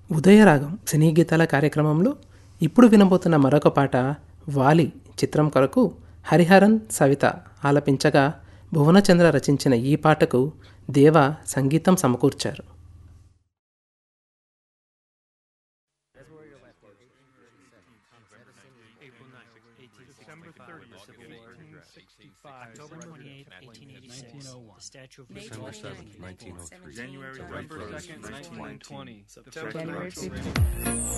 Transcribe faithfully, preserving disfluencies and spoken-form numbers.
ఉదయరాగం సినీ గీతాల కార్యక్రమంలో ఇప్పుడు వినబోతున్న మరొక పాట వాలి చిత్రం కొరకు హరిహరన్ సవిత ఆలపించగా భువనచంద్ర రచించిన ఈ పాటకు దేవ సంగీతం సమకూర్చారు. October twenty-eighth, eighteen eighty-six. The Statue of Liberty. December seventh, nineteen oh three. January The right November vote second, is nineteen twenty. nineteen. September January October